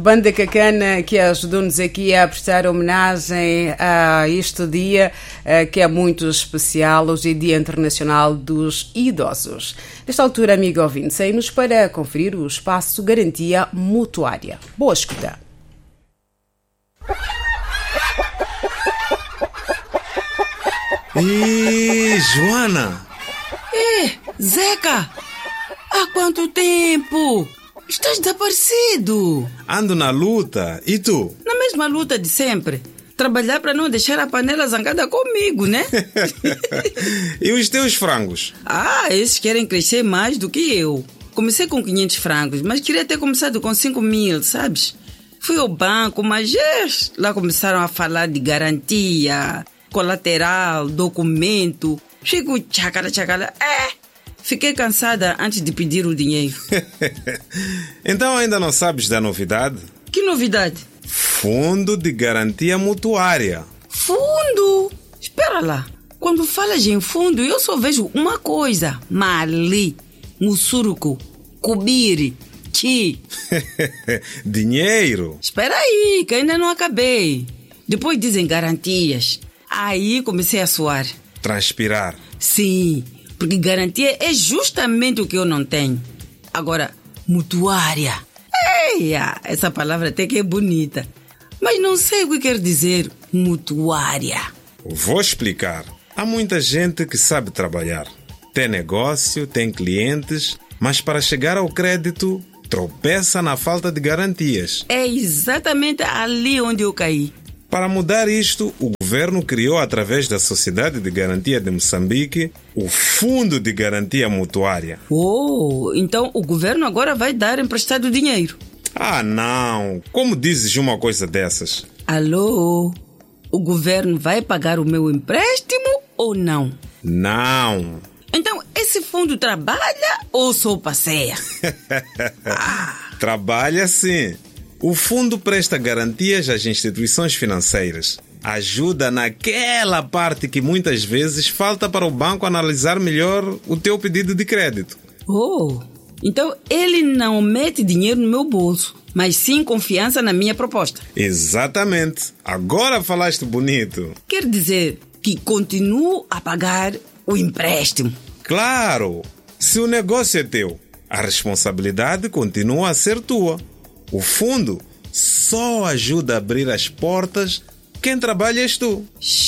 Banda Cacana, que ajudou-nos aqui a prestar homenagem a este dia, que é muito especial, hoje é Dia Internacional dos Idosos. Nesta altura, amigo ouvinte, saímos para conferir o espaço Garantia Mutuária. Boa escuta. Ih, Joana! Zeca! Há quanto tempo? Estás desaparecido. Ando na luta. E tu? Na mesma luta de sempre. Trabalhar para não deixar a panela zangada comigo, né? E os teus frangos? Esses querem crescer mais do que eu. Comecei com 500 frangos, mas queria ter começado com 5.000, sabes? Fui ao banco, mas lá começaram a falar de garantia, colateral, documento. Fico tchacala. Fiquei cansada antes de pedir o dinheiro. Então ainda não sabes da novidade? Que novidade? Fundo de Garantia Mutuária. Fundo? Espera lá. Quando falas em fundo, eu só vejo uma coisa. Mali, Mussuruku, Kubiri, Chi. Dinheiro? Espera aí, que ainda não acabei. Depois dizem garantias. Aí comecei a suar. Transpirar. Sim, porque garantia é justamente o que eu não tenho. Agora, mutuária. Eia, essa palavra até que é bonita. Mas não sei o que quer dizer mutuária. Vou explicar. Há muita gente que sabe trabalhar. Tem negócio, tem clientes, mas para chegar ao crédito, tropeça na falta de garantias. É exatamente ali onde eu caí. Para mudar isto, o governo criou, através da Sociedade de Garantia de Moçambique, o Fundo de Garantia Mutuária. Então o governo agora vai dar emprestado dinheiro. Não! Como dizes uma coisa dessas? Alô? O governo vai pagar o meu empréstimo ou não? Não! Então esse fundo trabalha ou só passeia? Trabalha sim. O fundo presta garantias às instituições financeiras. Ajuda naquela parte que muitas vezes falta para o banco analisar melhor o teu pedido de crédito. Então ele não mete dinheiro no meu bolso, mas sim confiança na minha proposta. Exatamente. Agora falaste bonito. Quer dizer que continuo a pagar o empréstimo. Claro! Se o negócio é teu, a responsabilidade continua a ser tua. O fundo só ajuda a abrir as portas. Quem trabalha és tu.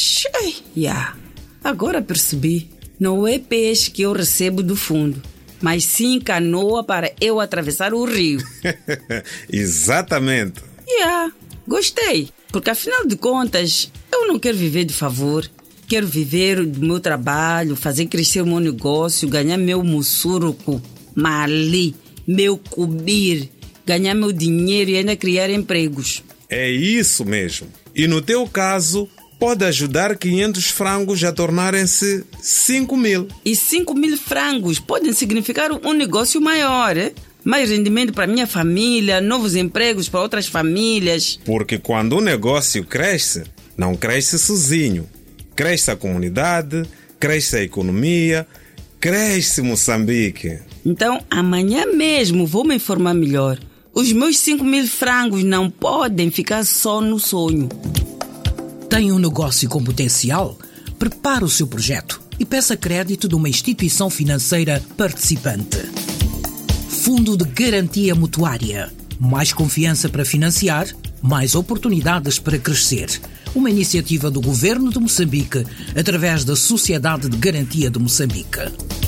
Agora percebi. Não é peixe que eu recebo do fundo, mas sim canoa para eu atravessar o rio. Exatamente. Gostei. Porque afinal de contas, eu não quero viver de favor. Quero viver do meu trabalho, fazer crescer o meu negócio, ganhar meu mussuruku, mali, meu kubir, ganhar meu dinheiro e ainda criar empregos. É isso mesmo. E no teu caso, pode ajudar 500 frangos a tornarem-se 5.000. E 5.000 frangos podem significar um negócio maior, mais rendimento para minha família, novos empregos para outras famílias. Porque quando o negócio cresce, não cresce sozinho. Cresce a comunidade, cresce a economia, cresce Moçambique. Então, amanhã mesmo vou me informar melhor. Os meus 5.000 frangos não podem ficar só no sonho. Tem um negócio com potencial? Prepare o seu projeto e peça crédito de uma instituição financeira participante. Fundo de Garantia Mutuária. Mais confiança para financiar, mais oportunidades para crescer. Uma iniciativa do Governo de Moçambique através da Sociedade de Garantia de Moçambique.